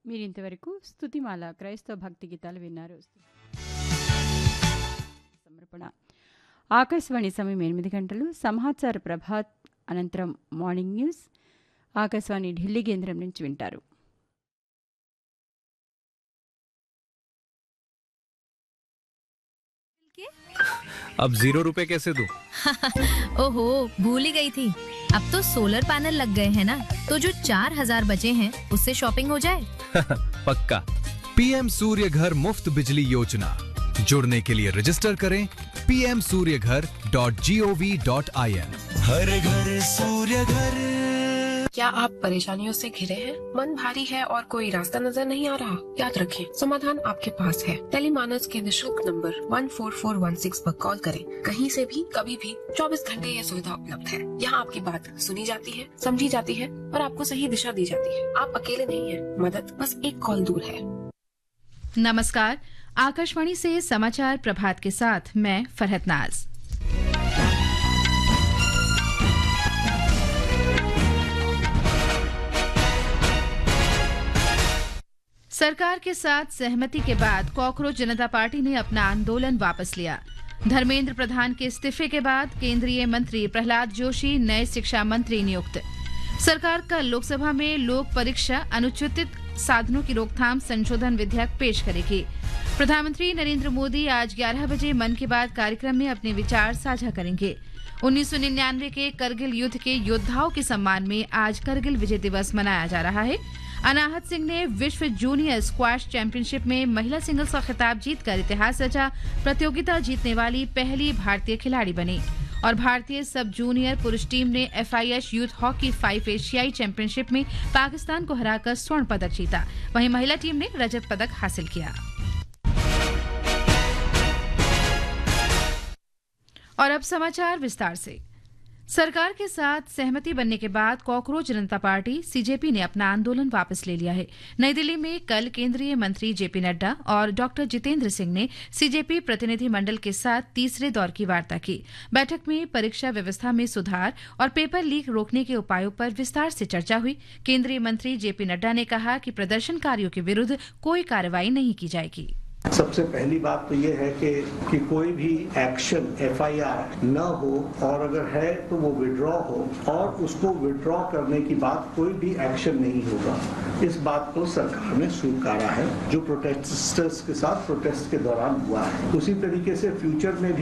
మీరింతవరకు స్తుతిమాల క్రైస్తవ భక్తి గీతాలు విన్నారు. సమర్పణ ఆకాశవాణి సమయం 8 గంటలు. సమాచార ప్రభాత్ అనంతరం మార్నింగ్ న్యూస్ ఆకాశవాణి ఢిల్లీ కేంద్రం నుంచి వింటారు. अब 0 रुपए कैसे दूं? ओहो, भूल ही गई थी. अब तो सोलर पैनल लग गए हैं ना, तो जो 4,000 बचे हैं उससे शॉपिंग हो जाए. पक्का. पीएम सूर्य घर मुफ्त बिजली योजना. जुड़ने के लिए रजिस्टर करें pmsuryaghar.gov.in. हर घर सूर्य घर. क्या आप परेशानियों से घिरे हैं? मन भारी है और कोई रास्ता नजर नहीं आ रहा? याद रखें, समाधान आपके पास है. टेलीमानस के निशुल्क नंबर 14416 पर कॉल करें. कहीं से भी कभी भी 24 घंटे यह सुविधा उपलब्ध है. यहाँ आपकी बात सुनी जाती है, समझी जाती है और आपको सही दिशा दी जाती है. आप अकेले नहीं हैं. मदद बस एक कॉल दूर है. नमस्कार, आकाशवाणी से समाचार प्रभात के साथ मैं फरहत नाज. सरकार के साथ सहमति के बाद कॉकरोच जनता पार्टी ने अपना आंदोलन वापस लिया. धर्मेंद्र प्रधान के इस्तीफे के बाद केंद्रीय मंत्री प्रहलाद जोशी नए शिक्षा मंत्री नियुक्त. सरकार कल लोकसभा में लोक परीक्षा अनुचित साधनों की रोकथाम संशोधन विधेयक पेश करेगी. प्रधानमंत्री नरेंद्र मोदी आज 11 बजे मन की बात कार्यक्रम में अपने विचार साझा करेंगे. 1999 के करगिल युद्ध के योद्धाओं के सम्मान में आज करगिल विजय दिवस मनाया जा रहा है. अनाहत सिंह ने विश्व जूनियर स्क्वैश चैंपियनशिप में महिला सिंगल्स का खिताब जीतकर इतिहास रचा. प्रतियोगिता जीतने वाली पहली भारतीय खिलाड़ी बनी. और भारतीय सब जूनियर पुरुष टीम ने FIH यूथ हॉकी 5 एशियाई चैंपियनशिप में पाकिस्तान को हराकर स्वर्ण पदक जीता. वहीं महिला टीम ने रजत पदक हासिल किया. और अब समाचार विस्तार से. सरकार के साथ सहमति बनने के बाद कॉकरोच जनता पार्टी CJP ने अपना आंदोलन वापस ले लिया है. नई दिल्ली में कल केंद्रीय मंत्री JP नड्डा और डॉक्टर जितेंद्र सिंह ने CJP प्रतिनिधि मंडल के साथ तीसरे दौर की वार्ता की. बैठक में परीक्षा व्यवस्था में सुधार और पेपर लीक रोकने के उपायों पर विस्तार से चर्चा हुई. केंद्रीय मंत्री JP नड्डा ने कहा कि प्रदर्शनकारियों के विरुद्ध कोई कार्रवाई नहीं की जाएगी. सबसे पहली बात तो ये है कि कोई भी एक्शन FIR न हो और अगर है तो वो विड्रॉ हो और उसको विड्रॉ करने की बाद कोई भी एक्शन नहीं होगा. इस बात को सरकार ने स्वीकारा है जो प्रोटेस्टर्स के साथ प्रोटेस्ट के दौरान हुआ है. उसी तरीके से फ्यूचर में भी